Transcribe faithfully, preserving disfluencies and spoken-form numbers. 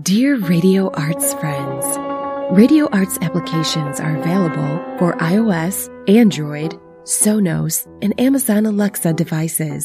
Dear Radio Arts friends, Radio Arts applications are available for iOS, Android, Sonos, and Amazon Alexa devices.